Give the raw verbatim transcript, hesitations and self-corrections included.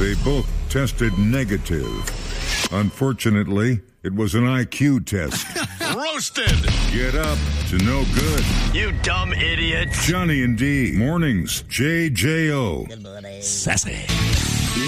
They both tested negative. Unfortunately, it was an I Q test. Roasted! Get up to no good. You dumb idiot. Johnny and D. Mornings. J J O. Sassy.